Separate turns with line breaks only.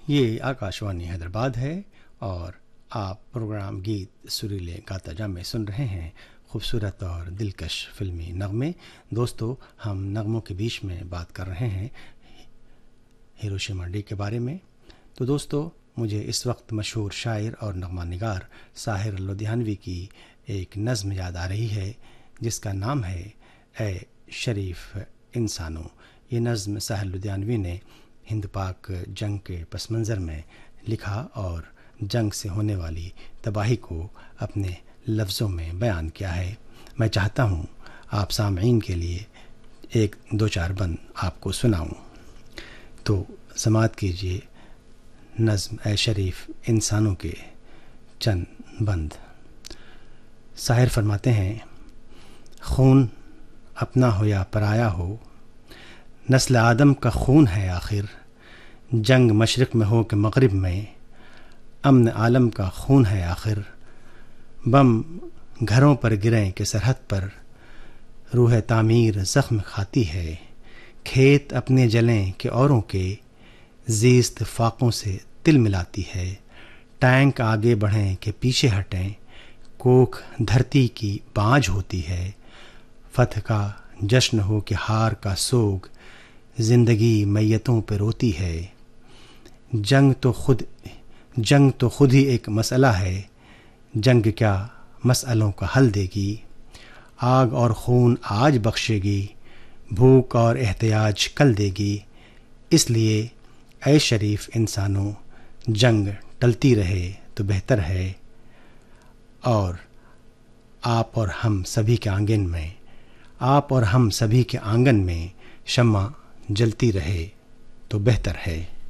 یہ آکاشوانی حیدرآباد ہے اور آپ پروگرام گیت سریلے گاتا جا میں سن رہے ہیں خوبصورت اور دلکش فلمی نغمے۔ دوستو، ہم نغموں کے بیچ میں بات کر رہے ہیں ہیروشیما ڈے کے بارے میں۔ تو دوستو، مجھے اس وقت مشہور شاعر اور نغمہ نگار ساحر لدھیانوی کی ایک نظم یاد آ رہی ہے جس کا نام ہے اے شریف انسانوں۔ یہ نظم ساحر لدھیانوی نے ہند پاک جنگ کے پس منظر میں لکھا اور جنگ سے ہونے والی تباہی کو اپنے لفظوں میں بیان کیا ہے۔ میں چاہتا ہوں آپ سامعین کے لیے ایک دو چار بند آپ کو سناؤں، تو سماعت کیجیے نظم اے شریف انسانوں کے چند بند۔ شاعر فرماتے ہیں: خون اپنا ہو یا پرایا ہو، نسل آدم کا خون ہے آخر، جنگ مشرق میں ہو کہ مغرب میں، امن عالم کا خون ہے آخر، بم گھروں پر گریں کہ سرحد پر، روح تعمیر زخم کھاتی ہے، کھیت اپنے جلیں کہ اوروں کے، زیست فاقوں سے تل ملاتی ہے، ٹینک آگے بڑھیں کہ پیچھے ہٹیں، کوکھ دھرتی کی بانجھ ہوتی ہے، فتح کا جشن ہو کہ ہار کا سوگ، زندگی میتوں پہ روتی ہے، جنگ تو خود ہی ایک مسئلہ ہے، جنگ کیا مسئلوں کا حل دے گی، آگ اور خون آج بخشے گی، بھوک اور احتیاج کل دے گی، اس لیے اے شریف انسانوں جنگ ٹلتی رہے تو بہتر ہے، اور آپ اور ہم سبھی کے آنگن میں شمع جلتی رہے تو بہتر ہے۔